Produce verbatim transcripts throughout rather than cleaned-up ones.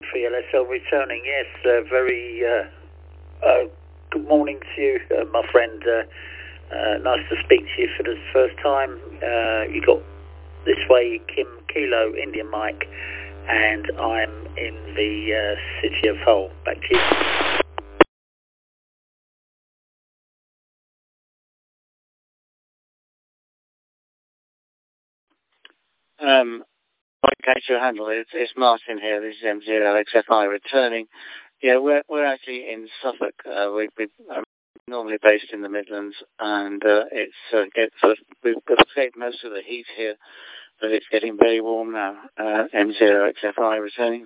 three L S L returning, yes, uh, very uh, uh, good morning to you, uh, my friend. Uh, uh, nice to speak to you for the first time. Uh, you got this way, Kim Kilo, India Mike, and I'm in the uh, city of Hull. Back to you. Um, okay, to handle it. It's, it's Martin here. This is M zero X F I returning. Yeah, we're we're actually in Suffolk. Uh, we we I'm normally based in the Midlands, and uh, it's uh, get, sort of, we've got escaped most of the heat here, but it's getting very warm now. Uh, M zero X F I returning.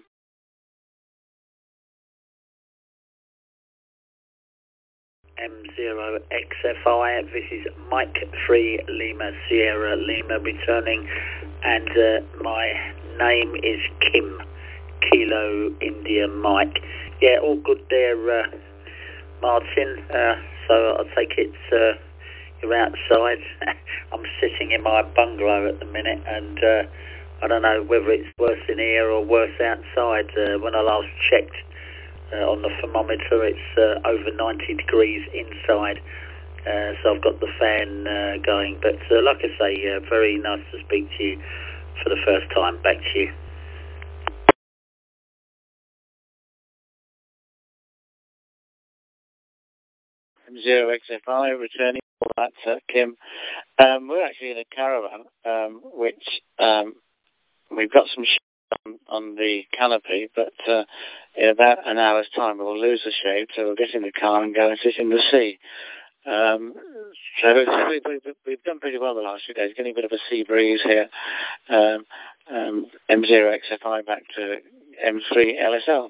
M zero X F I, this is Mike three Lima Sierra Lima returning, and uh, my name is Kim Kilo India Mike. Yeah, all good there, uh, Martin. Uh, so I take it uh, you're outside. I'm sitting in my bungalow at the minute, and uh, I don't know whether it's worse in here or worse outside. Uh, when I last checked uh, on the thermometer, it's uh, over ninety degrees inside. Uh, so I've got the fan uh, going. But uh, like I say, uh, very nice to speak to you for the first time. Back to you. M zero X F I returning. That's uh, Kim. Um, we're actually in a caravan, um, which um, we've got some shade on, on the canopy, but uh, in about an hour's time we'll lose the shade, so we'll get in the car and go and sit in the sea. Um, so we, we, we've done pretty well the last few days, getting a bit of a sea breeze here. Um, um, M zero X F I back to M three L S L.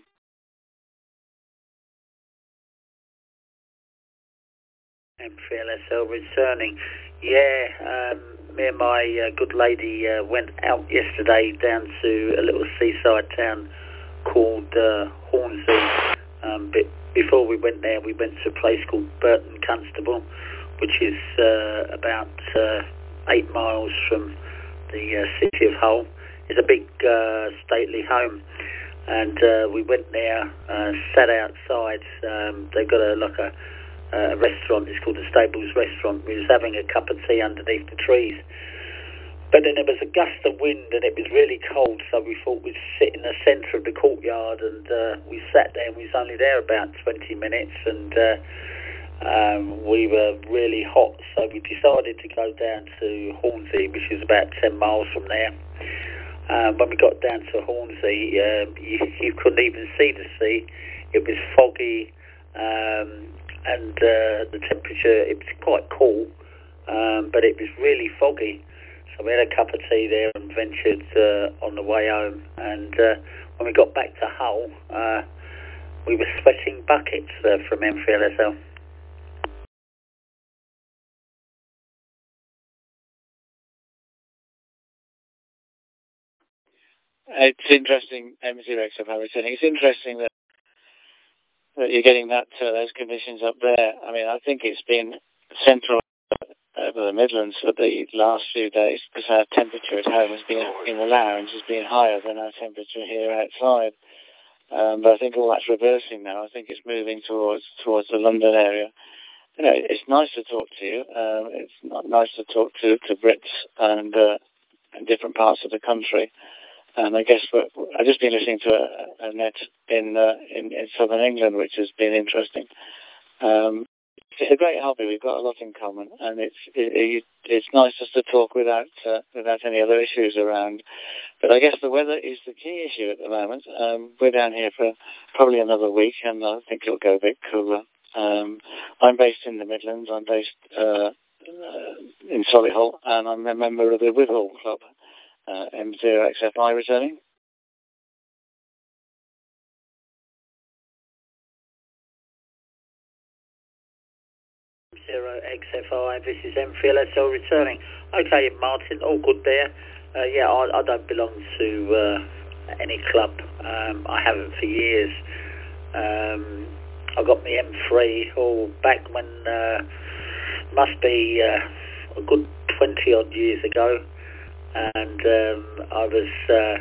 M three L S L returning. Yeah, um, me and my uh, good lady uh, went out yesterday down to a little seaside town called uh, Hornsey. Um, but before we went there, we went to a place called Burton Constable, which is uh, about uh, eight miles from the uh, city of Hull. It's a big, uh, stately home. And uh, we went there, uh, sat outside. Um, they've got a like a Uh, a restaurant. It's called the Stables Restaurant. We was having a cup of tea underneath the trees, but then there was a gust of wind and it was really cold, so we thought we'd sit in the centre of the courtyard, and uh, we sat there and we was only there about twenty minutes, and uh, um, we were really hot, so we decided to go down to Hornsey, which is about ten miles from there. Uh, when we got down to Hornsey, uh, you, you couldn't even see the sea. It was foggy, um, and uh, the temperature, it was quite cool, um, but it was really foggy. So we had a cup of tea there and ventured uh, on the way home. And uh, when we got back to Hull, uh, we were sweating buckets uh, from M three L S L. It's interesting, M zero X F I returning. It's interesting that that you're getting that uh, those conditions up there. I mean, I think it's been central over the Midlands for the last few days, because our temperature at home has been in the lounge has been higher than our temperature here outside. Um, but I think all that's reversing now. I think it's moving towards towards the London area. You know, it's nice to talk to you. Um, it's not nice to talk to to Brits and uh, in different parts of the country. And I guess we're, I've just been listening to a, a net in, uh, in in southern England, which has been interesting. Um, it's a great hobby. We've got a lot in common, and it's it, it's nice just to talk without uh, without any other issues around. But I guess the weather is the key issue at the moment. Um, we're down here for probably another week, and I think it'll go a bit cooler. Um, I'm based in the Midlands. I'm based uh, uh, in Solihull, and I'm a member of the Withall Club. Uh, M zero X F I returning. zero X F I, this is M three L S L returning. Okay, Martin, all good there. Uh, yeah, I, I don't belong to uh, any club. Um, I haven't for years. Um, I got my M three all back when, uh, must be uh, a good twenty odd years ago. And um, I was uh,